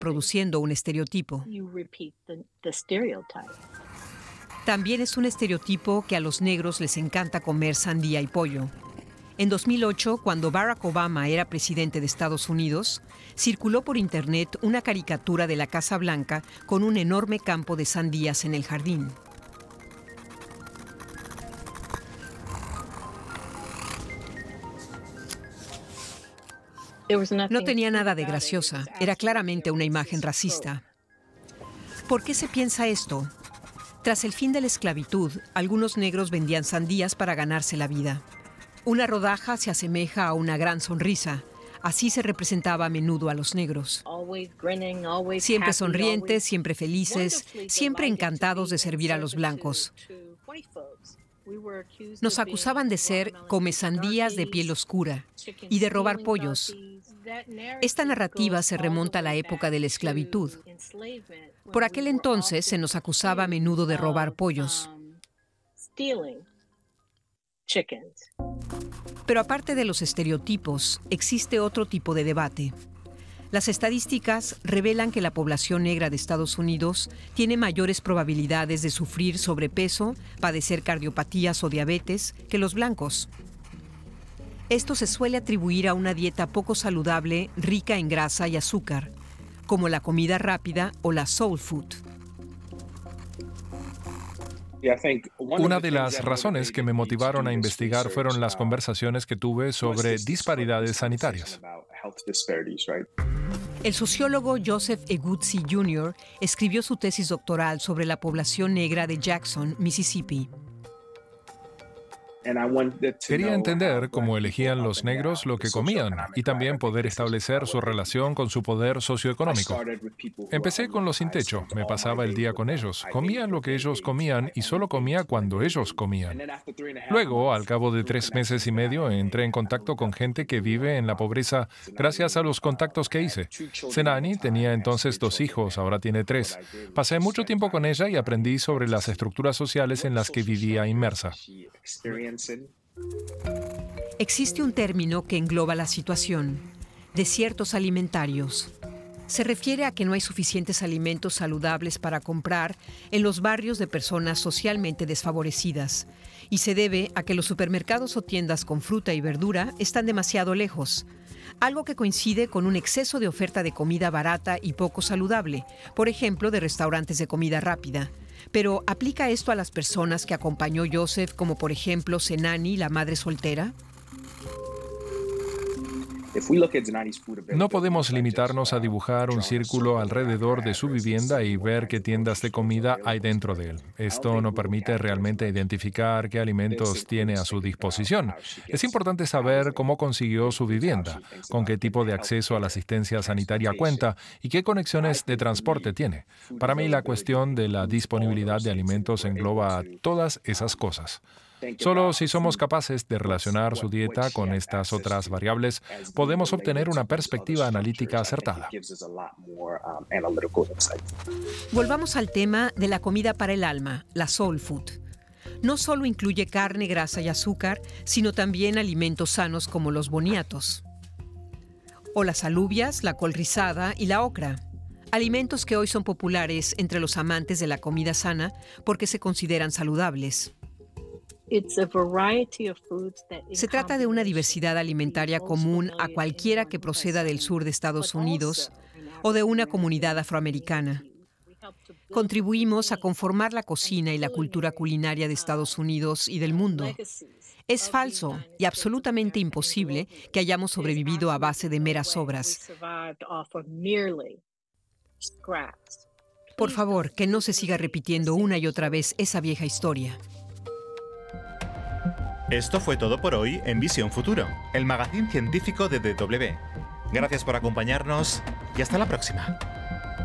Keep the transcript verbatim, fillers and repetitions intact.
produciendo un estereotipo. También es un estereotipo que a los negros les encanta comer sandía y pollo. En dos mil ocho, cuando Barack Obama era presidente de Estados Unidos, circuló por internet una caricatura de la Casa Blanca con un enorme campo de sandías en el jardín. No tenía nada de graciosa, era claramente una imagen racista. ¿Por qué se piensa esto? Tras el fin de la esclavitud, algunos negros vendían sandías para ganarse la vida. Una rodaja se asemeja a una gran sonrisa. Así se representaba a menudo a los negros. Siempre sonrientes, siempre felices, siempre encantados de servir a los blancos. Nos acusaban de ser comesandías de piel oscura y de robar pollos. Esta narrativa se remonta a la época de la esclavitud. Por aquel entonces se nos acusaba a menudo de robar pollos. Pero aparte de los estereotipos, existe otro tipo de debate. Las estadísticas revelan que la población negra de Estados Unidos tiene mayores probabilidades de sufrir sobrepeso, padecer cardiopatías o diabetes que los blancos. Esto se suele atribuir a una dieta poco saludable, rica en grasa y azúcar, como la comida rápida o la soul food. Una de las razones que me motivaron a investigar fueron las conversaciones que tuve sobre disparidades sanitarias. El sociólogo Joseph Eguzzi junior escribió su tesis doctoral sobre la población negra de Jackson, Mississippi. Quería entender cómo elegían los negros lo que comían y también poder establecer su relación con su poder socioeconómico. Empecé con los sin techo, me pasaba el día con ellos, comía lo que ellos comían y solo comía cuando ellos comían. Luego, al cabo de tres meses y medio, entré en contacto con gente que vive en la pobreza gracias a los contactos que hice. Senani tenía entonces dos hijos, ahora tiene tres. Pasé mucho tiempo con ella y aprendí sobre las estructuras sociales en las que vivía inmersa. Existe un término que engloba la situación: desiertos alimentarios. Se refiere a que no hay suficientes alimentos saludables para comprar en los barrios de personas socialmente desfavorecidas, y se debe a que los supermercados o tiendas con fruta y verdura están demasiado lejos, algo que coincide con un exceso de oferta de comida barata y poco saludable, por ejemplo, de restaurantes de comida rápida. Pero, ¿aplica esto a las personas que acompañó Joseph, como por ejemplo Senani, la madre soltera? No podemos limitarnos a dibujar un círculo alrededor de su vivienda y ver qué tiendas de comida hay dentro de él. Esto no permite realmente identificar qué alimentos tiene a su disposición. Es importante saber cómo consiguió su vivienda, con qué tipo de acceso a la asistencia sanitaria cuenta y qué conexiones de transporte tiene. Para mí, la cuestión de la disponibilidad de alimentos engloba todas esas cosas. Solo si somos capaces de relacionar su dieta con estas otras variables, podemos obtener una perspectiva analítica acertada. Volvamos al tema de la comida para el alma, la soul food. No solo incluye carne, grasa y azúcar, sino también alimentos sanos como los boniatos, o las alubias, la col rizada y la ocra. Alimentos que hoy son populares entre los amantes de la comida sana porque se consideran saludables. Se trata de una diversidad alimentaria común a cualquiera que proceda del sur de Estados Unidos o de una comunidad afroamericana. Contribuimos a conformar la cocina y la cultura culinaria de Estados Unidos y del mundo. Es falso y absolutamente imposible que hayamos sobrevivido a base de meras obras. Por favor, que no se siga repitiendo una y otra vez esa vieja historia. Esto fue todo por hoy en Visión Futuro, el magazín científico de D W. Gracias por acompañarnos y hasta la próxima.